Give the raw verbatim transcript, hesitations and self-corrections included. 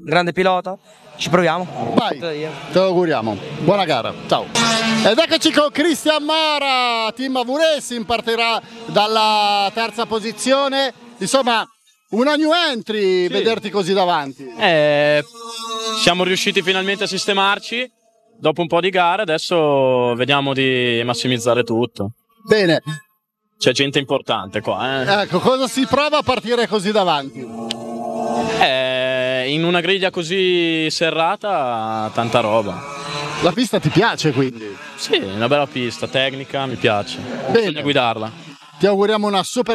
grande pilota, ci proviamo. Vai, te lo auguriamo. Buona gara, ciao. Ed eccoci con Cristian Mara, team Avur Racing, partirà dalla terza posizione. Insomma, una new entry, sì. Vederti così davanti. Eh, siamo riusciti finalmente a sistemarci dopo un po' di gare, adesso vediamo di massimizzare tutto. Bene. C'è gente importante qua. Eh. Ecco, cosa si prova a partire così davanti? Eh, in una griglia così serrata, tanta roba. La pista ti piace quindi? Sì, è una bella pista, tecnica, mi piace. Bene. Bisogna guidarla. Ti auguriamo una super